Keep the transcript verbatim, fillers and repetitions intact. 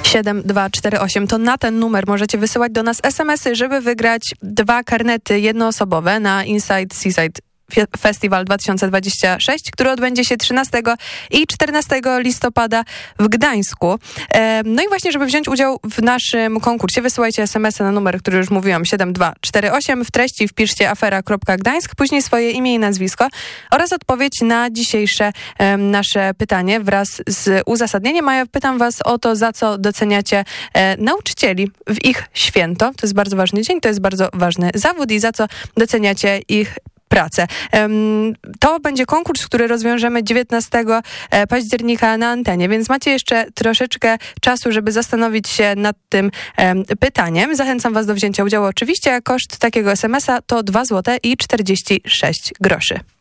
siedem dwa cztery osiem. To na ten numer możecie wysyłać do nas es em esy, żeby wygrać dwa karnety jednoosobowe na Inside Seaside Festival dwa tysiące dwudziesty szósty, który odbędzie się trzynastego i czternastego listopada w Gdańsku. No i właśnie, żeby wziąć udział w naszym konkursie, wysyłajcie es em esy na numer, który już mówiłam, siedem dwa cztery osiem. W treści wpiszcie afera kropka gdańsk, później swoje imię i nazwisko oraz odpowiedź na dzisiejsze um, nasze pytanie wraz z uzasadnieniem. A ja pytam was o to, za co doceniacie e, nauczycieli w ich święto. To jest bardzo ważny dzień, to jest bardzo ważny zawód i za co doceniacie ich pracę. To będzie konkurs, który rozwiążemy dziewiętnastego października na antenie, więc macie jeszcze troszeczkę czasu, żeby zastanowić się nad tym pytaniem. Zachęcam was do wzięcia udziału oczywiście, a koszt takiego es em esa to dwa złote i czterdzieści sześć groszy.